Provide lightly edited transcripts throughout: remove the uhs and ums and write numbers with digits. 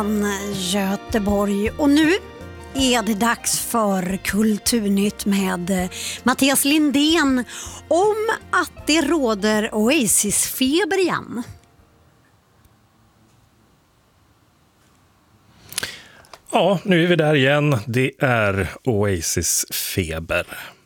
Göteborg. Och nu är det dags för Kulturnytt med Mattias Lindén om att det råder Oasis-feber igen. Ja, nu är vi där igen. Det är Oasis-feber.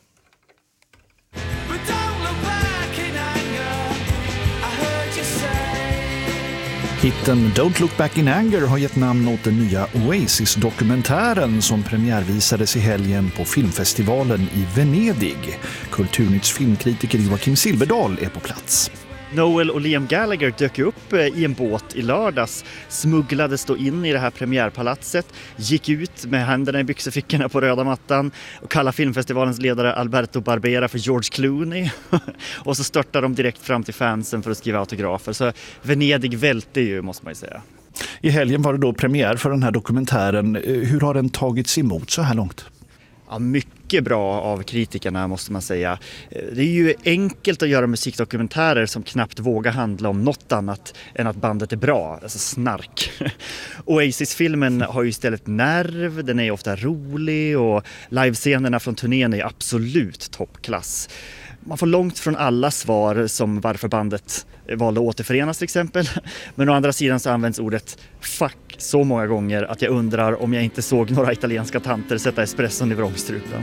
Hitten Don't Look Back in Anger har gett namn åt den nya Oasis-dokumentären som premiärvisades i helgen på filmfestivalen i Venedig. Kulturnytts filmkritiker Joakim Silverdal är på plats. Noel och Liam Gallagher dök upp i en båt i lördags, smugglades då in i det här premiärpalatset, gick ut med händerna i byxefickorna på röda mattan och kallade filmfestivalens ledare Alberto Barbera för George Clooney. Och så störtade de direkt fram till fansen för att skriva autografer. Så Venedig välte ju, måste man ju säga. I helgen var det då premiär för den här dokumentären. Hur har den tagits emot så här långt? Ja, mycket bra av kritikerna, måste man säga. Det är ju enkelt att göra musikdokumentärer som knappt vågar handla om något annat än att bandet är bra, alltså snark. Oasis-filmen har ju istället nerv, den är ofta rolig och livescenerna från turnén är absolut toppklass. Man får långt från alla svar som varför bandet valde att återförenas till exempel. Men å andra sidan så används ordet fuck så många gånger att jag undrar om jag inte såg några italienska tanter sätta espresson i vrångstrupen.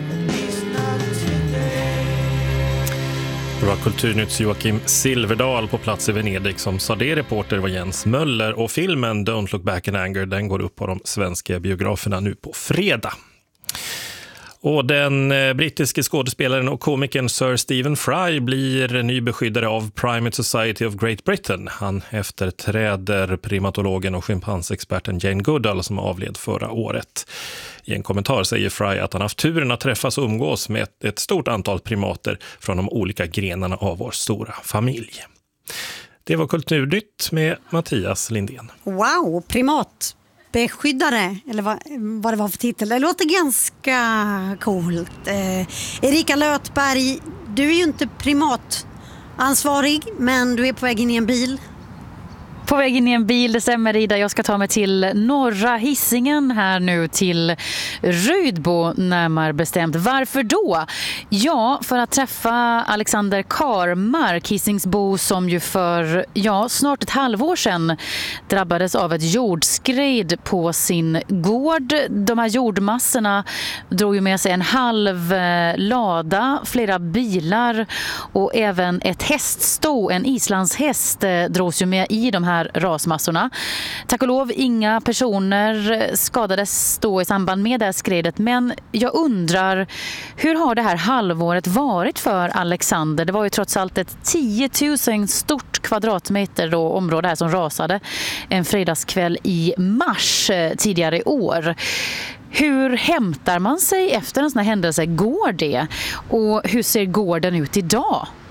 Det var Kulturnytts Joakim Silverdal på plats i Venedig som sa det. Reporter var Jens Möller och filmen Don't Look Back in Anger, den går upp på de svenska biograferna nu på fredag. Och den brittiske skådespelaren och komikern Sir Stephen Fry blir ny beskyddare av Primate Society of Great Britain. Han efterträder primatologen och schimpansexperten Jane Goodall som avled förra året. I en kommentar säger Fry att han haft turen att träffas och umgås med ett stort antal primater från de olika grenarna av vår stora familj. Det var Kulturnytt med Mattias Lindén. Wow, primatbeskyddare, eller vad det var för titel. Det låter ganska coolt. Erika Lötberg, du är ju inte primatansvarig, men du är på väg in i en bil. På väg in i en bil, det stämmer Ida. Jag ska ta mig till norra Hisingen här nu, till Rydbo närmare bestämt. Varför då? Ja, för att träffa Alexander Karmark, Hisingsbo, som ju för snart ett halvår sedan drabbades av ett jordskred på sin gård. De här jordmassorna drog ju med sig en halv lada, flera bilar och även ett häststo, en islandshäst, drogs ju med i de här rasmassorna. Tack och lov, inga personer skadades då i samband med det här skredet, men jag undrar, hur har det här halvåret varit för Alexander? Det var ju trots allt ett 10 000 stort kvadratmeter då, område här som rasade en fredagskväll i mars tidigare i år. Hur hämtar man sig efter en sån här händelse? Går det? Och hur ser gården ut idag?